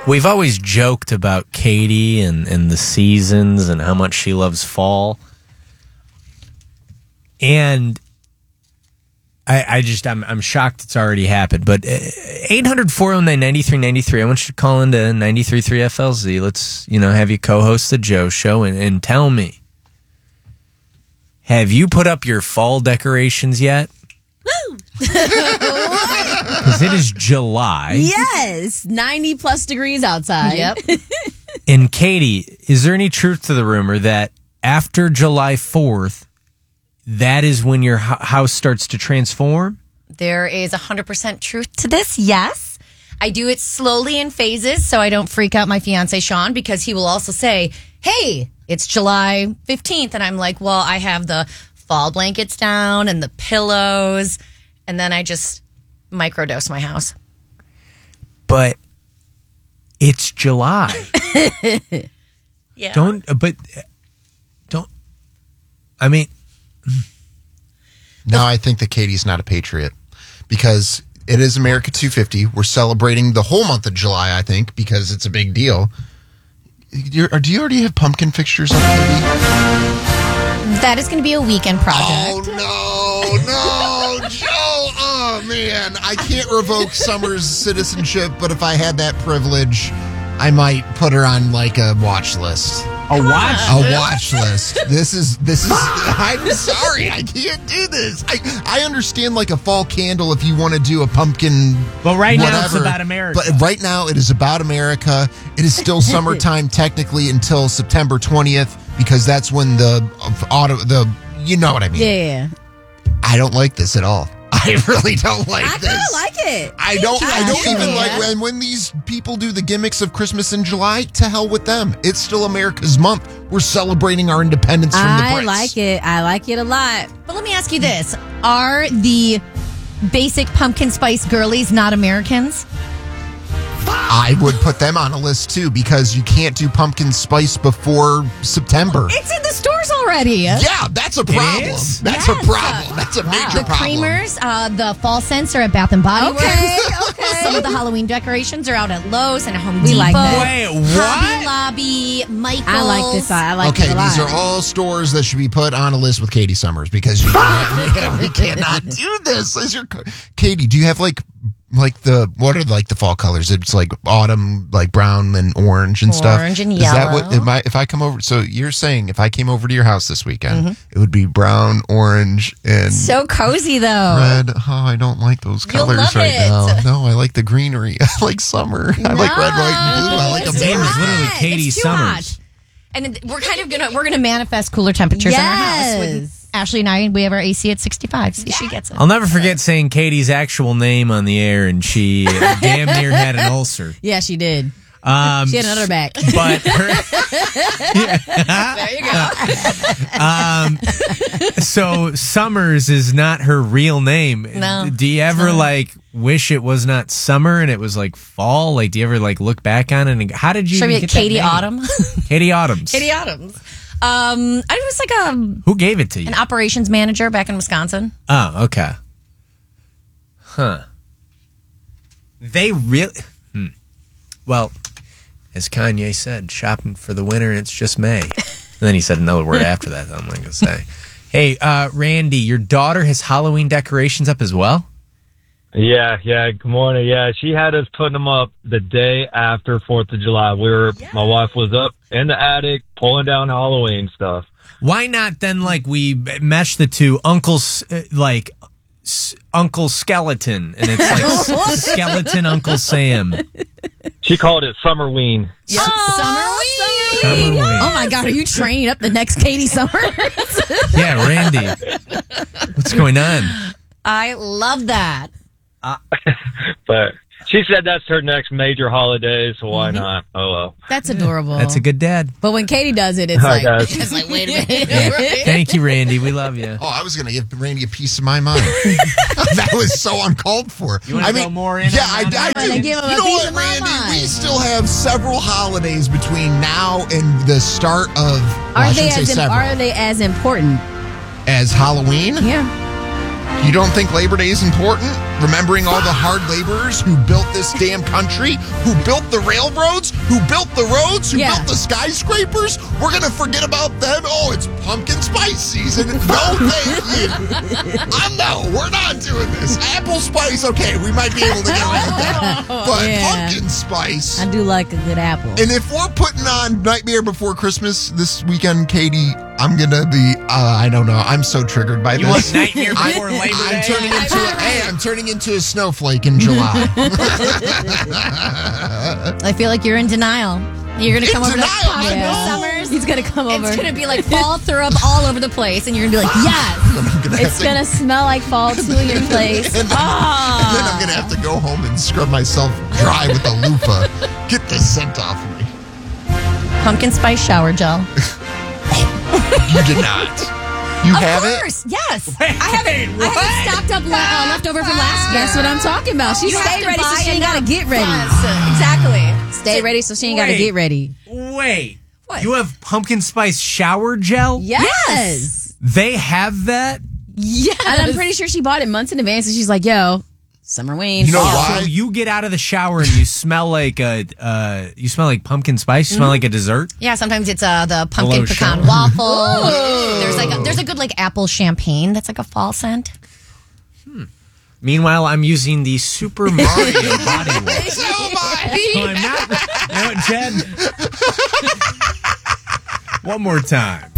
We've always joked about Katie and the seasons and how much she loves fall. And I'm shocked it's already happened. But 800-409-9393. I want you to call into 93.3 FLZ. Let's, have you co-host the Joe Show and tell me, have you put up your fall decorations yet? Woo! Because it is July. Yes, 90 plus degrees outside. Yep. And Katie, is there any truth to the rumor that after July 4th, that is when your house starts to transform? There is 100% truth to this, yes. I do it slowly in phases so I don't freak out my fiance, Sean, because he will also say, hey, it's July 15th. And I'm like, well, I have the fall blankets down and the pillows. And then I just microdose my house. But it's July. Yeah. No, I think that Katie's not a patriot because it is America 250. We're celebrating the whole month of July, I think, because it's a big deal. Do you already have pumpkin fixtures up, Katie? That is going to be a weekend project. Oh, no, Joe. Oh, man. I can't revoke Summer's citizenship, but if I had that privilege, I might put her on like a watch list. A watch list. This is. I'm sorry, I can't do this. I understand like a fall candle if you want to do a pumpkin. But right whatever. now it's about America. But right now it is about America. It is still summertime technically until September 20th because that's when you know what I mean. Yeah. I don't like this at all. I really don't like this. I kind of like it. I don't even like when these people do the gimmicks of Christmas in July. To hell with them. It's still America's month. We're celebrating our independence from the Brits. I like it. I like it a lot. But let me ask you this. Are the basic pumpkin spice girlies not Americans? I would put them on a list too because you can't do pumpkin spice before September. It's in the stores already. Yeah, that's a problem. That's a problem. That's a major The problem. creamers, the fall scents are at Bath and Body Works. Okay. Some of the Halloween decorations are out at Lowe's and Home We Depot. like that. Wait, what? Hobby Lobby, Michael's. I like this. I like it a lot. These are all stores that should be put on a list with Katie Summers because we cannot do this. Katie, do you have what are the fall colors? It's like autumn, like brown and orange and stuff. Orange and Is that yellow. if I come over? So you're saying if I came over to your house this weekend, it would be brown, orange, and So cozy, though. red. Oh, I don't like those You'll colors love right it. now. No, I like the greenery. I like summer. I like red, white, and blue. I like It's His name them. is literally Katie It's too Summers. hot. And we're kind of gonna manifest cooler temperatures in our house. With Ashley and I, we have our AC at 65. See, she gets it. I'll never forget saying Katie's actual name on the air, and she damn near had an ulcer. Yeah, she did. She had another back. But There you go. so Summers is not her real name. No. Do you ever wish it was not summer and it was like fall? Like, do you ever like look back on it and how did you Should even we get get Katie that name? Autumn? Katie Autumns. Katie Autumns. I was like Who gave it to you? an operations manager back in Wisconsin. Oh, okay. Huh. They really... Well, as Kanye said, shopping for the winter and it's just May. And then he said another word after that I'm not going to say. Hey, Randy, your daughter has Halloween decorations up as well? Yeah. Good morning. Yeah, she had us putting them up the day after 4th of July. My wife was up in the attic pulling down Halloween stuff. Why not then, we mesh the two, Uncle Skeleton, and it's like Skeleton Uncle Sam. She called it Summerween. Summerween. Oh my God, are you training up the next Katie Summers? Yeah, Randy. What's going on? I love that. But she said that's her next major holiday, so why not? Oh, well. That's adorable. That's a good dad. But when Katie does it, it's Hi, like, guys. it's like, wait a minute. Yeah. Thank you, Randy. We love you. Oh, I was going to give Randy a piece of my mind. That was so uncalled for. You want to go more in? Yeah, on that? I do. Give him a You know piece what, of my Randy? mind. We still have several holidays between now and the start of. Are they as important? as Halloween? Yeah. You don't think Labor Day is important? Remembering all the hard laborers who built this damn country, who built the railroads, who built the roads, who built the skyscrapers? We're going to forget about them? Oh, it's pumpkin spice season. No, thank you. No, we're not doing this. Apple spice, okay, we might be able to get around that. But pumpkin spice. I do like a good apple. And if we're putting on Nightmare Before Christmas this weekend, Katie, I'm going to be, I don't know. I'm so triggered by You this. want Nightmare Before Labor Day? I'm turning into a snowflake in July. I feel like you're in denial. You're going to come over to Summers. He's going to come over. It's going to be like fall syrup all over the place, and you're going to be like, yes. It's going to smell like fall to your place. Then I'm going to have to go home and scrub myself dry with a loofah. Get the scent off of me. Pumpkin spice shower gel. You did not. You have it? Of course, yes. Wait, I have it stocked up left over from last year. That's what I'm talking about. She You have stay to ready so buy she ain't got to enough get ready. Exactly. Stay ready so she ain't got to get ready. Wait. What? You have pumpkin spice shower gel? Yes. They have that? Yes. And I'm pretty sure she bought it months in advance, and she's like, yo, summer Wayne. You know fall. why? So you get out of the shower and you smell like pumpkin spice. You smell like a dessert. Yeah, sometimes it's the pumpkin Hello, pecan Sean. waffle. There's a good like apple champagne that's like a fall scent. Meanwhile, I'm using the Super Mario body wash. So I'm not. You know what, Jed? One more time.